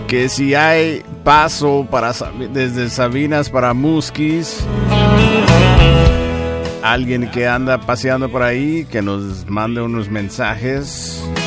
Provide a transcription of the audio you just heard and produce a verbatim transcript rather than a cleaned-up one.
que si hay paso para desde Sabinas para Musquis, alguien que anda paseando por ahí, que nos mande unos mensajes.